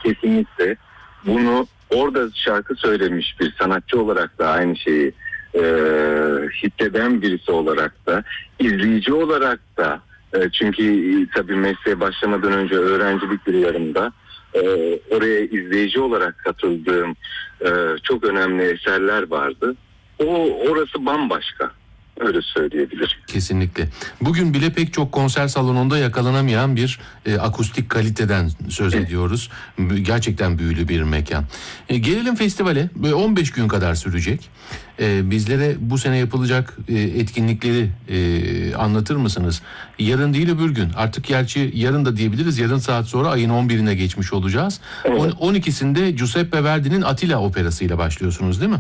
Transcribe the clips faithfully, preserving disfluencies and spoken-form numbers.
kesinlikle bunu orada şarkı söylemiş bir sanatçı olarak da aynı şeyi e, hisseden birisi olarak da, izleyici olarak da, e, çünkü tabii mesleğe başlamadan önce öğrencilik yıllarımda e, oraya izleyici olarak katıldığım e, çok önemli eserler vardı. O orası bambaşka. Öyle söyleyebilirim. Kesinlikle. Bugün bile pek çok konser salonunda yakalanamayan bir e, akustik kaliteden söz ediyoruz. Gerçekten büyülü bir mekan. E, gelelim festivale. on beş gün kadar sürecek. E, bizlere bu sene yapılacak e, etkinlikleri e, anlatır mısınız? Yarın değil öbür gün. Artık gerçi yarın da diyebiliriz. Yarın saat sonra ayın on birine geçmiş olacağız. Evet. on ikisinde Giuseppe Verdi'nin Atilla operasıyla başlıyorsunuz değil mi?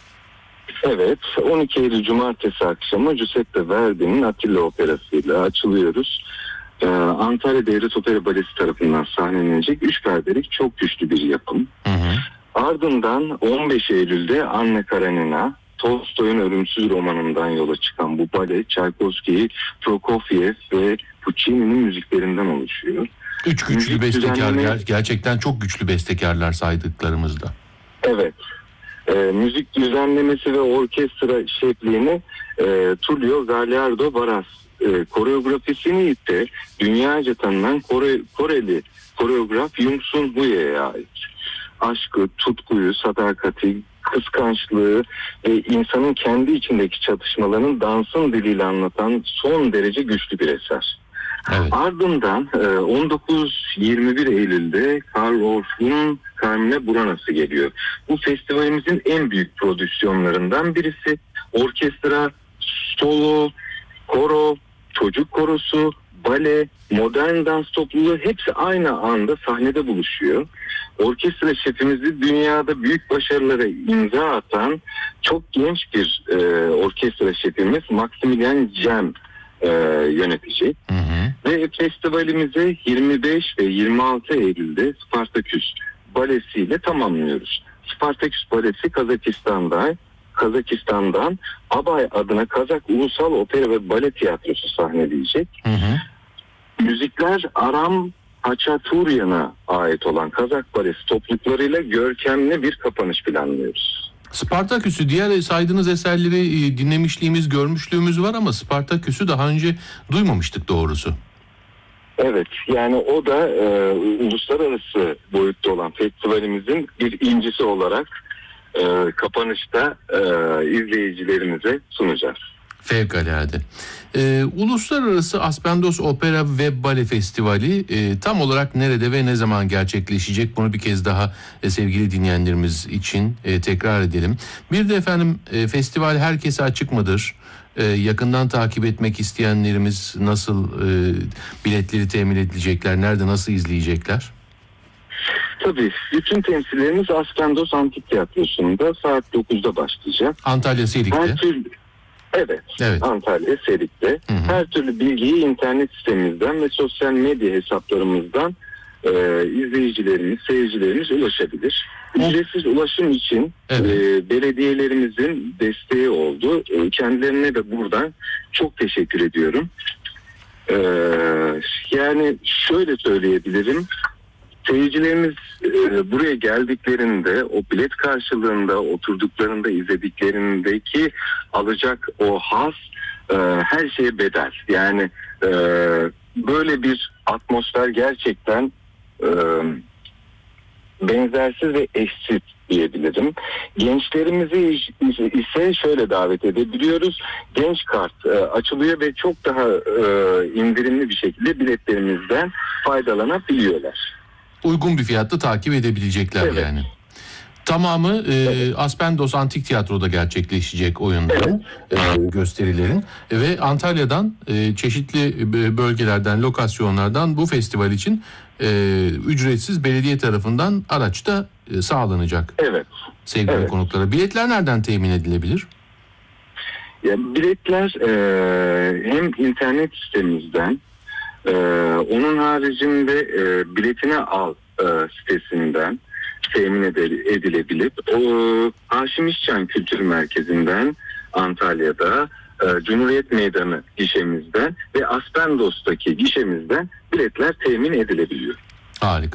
Evet, on iki Eylül Cumartesi akşamı Giuseppe Verdi'nin Atilla operasıyla açılıyoruz. Ee, Antalya Devlet Opera Balesi tarafından sahnelenecek üç perdelik çok güçlü bir yapım. Hı hı. Ardından on beş Eylül'de Anna Karenina, Tolstoy'un Ölümsüz romanından yola çıkan bu bale Çaykovski, Prokofiev ve Puccini'nin müziklerinden oluşuyor. Üç güçlü Müzik bestekar, düzenleme... gerçekten çok güçlü bestekarlar saydıklarımızda. Evet. E, müzik düzenlemesi ve orkestra şefliğini e, Tullio Gagliardo Varas, e, koreografisini ise dünyaca tanınan Kore, Koreli koreograf Jung Sun Hue'ye ait. Aşkı, tutkuyu, sadakati, kıskançlığı ve insanın kendi içindeki çatışmalarının dansın diliyle anlatan son derece güçlü bir eser. Evet. Ardından on dokuz yirmi bir Eylül'de Karl Orff'un Carmine Burana'sı geliyor. Bu festivalimizin en büyük prodüksiyonlarından birisi. Orkestra, solo, koro, çocuk korosu, bale, modern dans topluluğu hepsi aynı anda sahnede buluşuyor. Orkestra şefimizi dünyada büyük başarılara imza atan çok genç bir e, orkestra şefimiz Maximilian Cem e, yönetecek. Hı hı. Ve festivalimize yirmi beş ve yirmi altı Eylül'de Spartaküs balesiyle tamamlıyoruz. Spartaküs balesi Kazakistan'da Kazakistan'dan Abay adına Kazak Ulusal Opera ve Bale Tiyatrosu sahneleyecek. Hı hı. Müzikler Aram Haçaturyan'a ait olan Kazak balesi topluluklarıyla görkemli bir kapanış planlıyoruz. Spartaküs'ü, diğer saydığınız eserleri dinlemişliğimiz, görmüşlüğümüz var ama Spartaküs'ü daha önce duymamıştık doğrusu. Evet, yani o da e, uluslararası boyutta olan festivalimizin bir incisi olarak e, kapanışta e, izleyicilerimize sunacağız. Fevkalade. Ee, Uluslararası Aspendos Opera ve Bale Festivali e, tam olarak nerede ve ne zaman gerçekleşecek? Bunu bir kez daha e, sevgili dinleyenlerimiz için e, tekrar edelim. Bir de efendim e, festival herkese açık mıdır? E, yakından takip etmek isteyenlerimiz nasıl e, biletleri temin edilecekler? Nerede, nasıl izleyecekler? Tabii. Bütün temsillerimiz Aspendos Antik Tiyatrosu'nda saat dokuzda başlayacak. Antalya Serik'te. Her türlü Evet, evet, Antalya Serik'te. Hı hı. Her türlü bilgiyi internet sitemizden ve sosyal medya hesaplarımızdan e, izleyicilerimiz, seyircilerimiz ulaşabilir. Ücretsiz ulaşım için evet. e, belediyelerimizin desteği oldu. E, kendilerine de buradan çok teşekkür ediyorum. E, yani şöyle söyleyebilirim. Seyircilerimiz e, buraya geldiklerinde o bilet karşılığında oturduklarında izlediklerindeki alacak o haz e, her şeye bedel. Yani e, böyle bir atmosfer gerçekten e, benzersiz ve eşsiz diyebilirim. Gençlerimizi ise şöyle davet edebiliyoruz. Genç kart e, açılıyor ve çok daha e, indirimli bir şekilde biletlerimizden faydalanabiliyorlar. Uygun bir fiyatta takip edebilecekler evet. yani. Tamamı e, evet. Aspendos Antik Tiyatro'da gerçekleşecek oyunların, evet. e, gösterilerin ve Antalya'dan e, çeşitli bölgelerden, lokasyonlardan bu festival için e, ücretsiz belediye tarafından araç da e, sağlanacak. Evet. Sevgili evet. konuklara. Biletler nereden temin edilebilir? Ya, biletler e, hem internet sitemizden, Ee, onun haricinde e, biletini al e, sitesinden temin edilebilir. O Haşim İşcan Kültür Merkezi'nden Antalya'da, e, Cumhuriyet Meydanı gişemizden ve Aspendos'taki gişemizden biletler temin edilebiliyor. Harika.